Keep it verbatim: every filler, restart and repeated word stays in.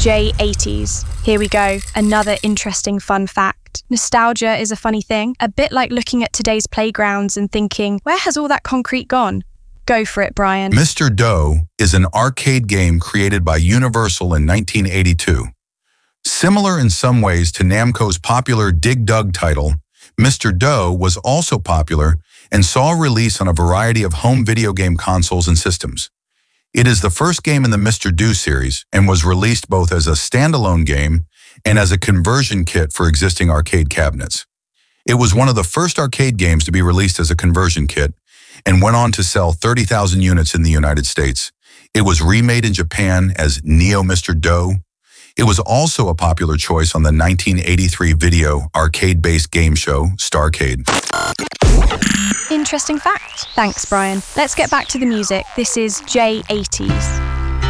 J eighties. Here we go, another interesting fun fact. Nostalgia is a funny thing, a bit like looking at today's playgrounds and thinking, where has all that concrete gone? Go for it, Brian. Mister Doe is an arcade game created by Universal in nineteen eighty-two. Similar in some ways to Namco's popular Dig Dug title, Mister Doe was also popular and saw release on a variety of home video game consoles and systems. It is the first game in the Mister Do series and was released both as a standalone game and as a conversion kit for existing arcade cabinets. It was one of the first arcade games to be released as a conversion kit and went on to sell thirty thousand units in the United States. It was remade in Japan as Neo Mister Doe. It was also a popular choice on the nineteen eighty-three video arcade-based game show Starcade. Interesting fact. Thanks, Brian. Let's get back to the music. This is J eighties.